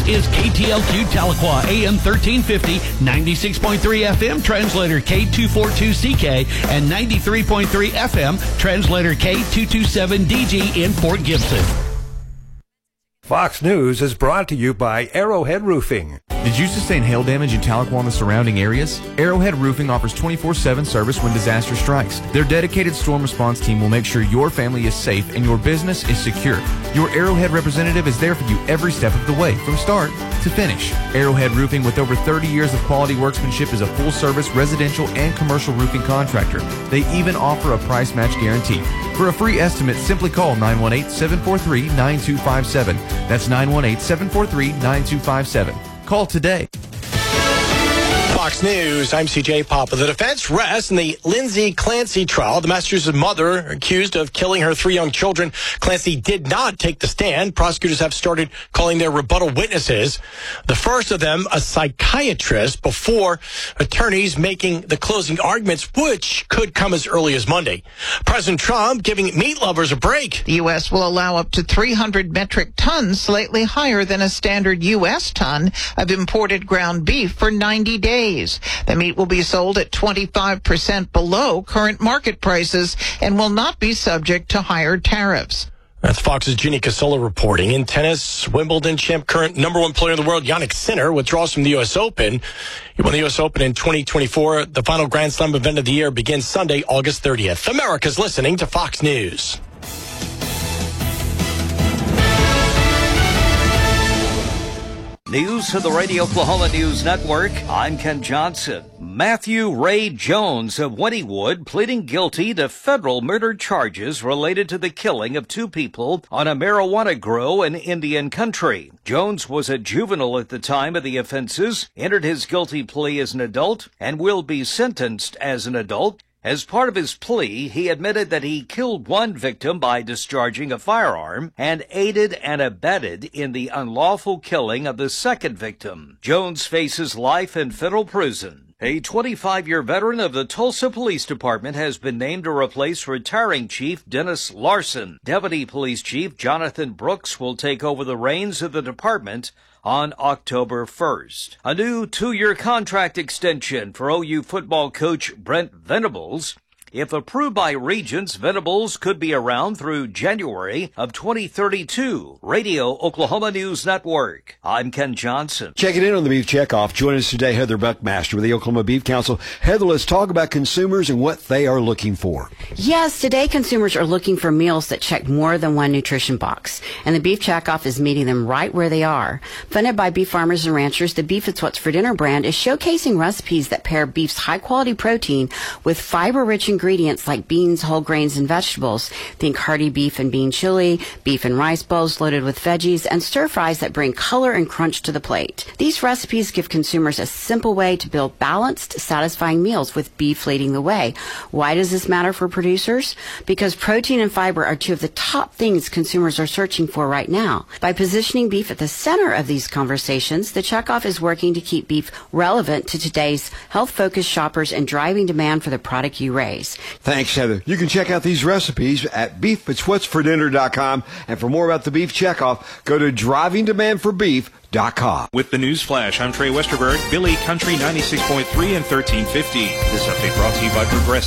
is KTLQ Tahlequah, AM 1350, 96.3 FM, translator K242CK, and 93.3 FM, translator K227DG in Fort Gibson. Fox News is brought to you by Arrowhead Roofing. Did you sustain hail damage in Tahlequah and the surrounding areas? Arrowhead Roofing offers 24/7 service when disaster strikes. Their dedicated storm response team will make sure your family is safe and your business is secure. Your Arrowhead representative is there for you every step of the way, from start to finish. Arrowhead Roofing, with over 30 years of quality workmanship, is a full-service residential and commercial roofing contractor. They even offer a price match guarantee. For a free estimate, simply call 918-743-9257. That's 918-743-9257. Call today. Fox News, I'm CJ Papa. The defense rests in the Lindsay Clancy trial. The Massachusetts mother accused of killing her 3 young children. Clancy did not take the stand. Prosecutors have started calling their rebuttal witnesses. The first of them, a psychiatrist, before attorneys making the closing arguments, which could come as early as Monday. President Trump giving meat lovers a break. The U.S. will allow up to 300 metric tons, slightly higher than a standard U.S. ton, of imported ground beef for 90 days. The meat will be sold at 25% below current market prices and will not be subject to higher tariffs. That's Fox's Ginny Casola reporting. In tennis, Wimbledon champ, current number 1 player in the world, Jannik Sinner, withdraws from the U.S. Open. He won the U.S. Open in 2024. The final Grand Slam event of the year begins Sunday, August 30th. America's listening to Fox News. News for the Radio Oklahoma News Network. I'm Ken Johnson. Matthew Ray Jones of Wynnewood pleading guilty to federal murder charges related to the killing of 2 people on a marijuana grow in Indian country. Jones was a juvenile at the time of the offenses, entered his guilty plea as an adult, and will be sentenced as an adult. As part of his plea, he admitted that he killed 1 victim by discharging a firearm and aided and abetted in the unlawful killing of the 2nd victim. Jones faces life in federal prison. A 25-year veteran of the Tulsa Police Department has been named to replace retiring Chief Dennis Larson. Deputy Police Chief Jonathan Brooks will take over the reins of the department on October 1st. A new 2-year contract extension for OU football coach Brent Venables. If approved by Regents, Venables could be around through January of 2032. Radio Oklahoma News Network. I'm Ken Johnson. Checking in on the Beef Checkoff. Joining us today, Heather Buckmaster with the Oklahoma Beef Council. Heather, let's talk about consumers and what they are looking for. Yes, today consumers are looking for meals that check more than one nutrition box, and the Beef Checkoff is meeting them right where they are. Funded by beef farmers and ranchers, the Beef It's What's for Dinner brand is showcasing recipes that pair beef's high-quality protein with fiber-rich ingredients like beans, whole grains, and vegetables. Think hearty beef and bean chili, beef and rice bowls loaded with veggies, and stir-fries that bring color and crunch to the plate. These recipes give consumers a simple way to build balanced, satisfying meals with beef leading the way. Why does this matter for producers? Because protein and fiber are 2 of the top things consumers are searching for right now. By positioning beef at the center of these conversations, the Checkoff is working to keep beef relevant to today's health-focused shoppers and driving demand for the product you raise. Thanks, Heather. You can check out these recipes at beefitswhatsfordinner.com. And for more about the Beef Checkoff, go to drivingdemandforbeef.com. With the News Flash, I'm Trey Westerberg, Billy Country 96.3 and 1350. This update brought to you by Progressive.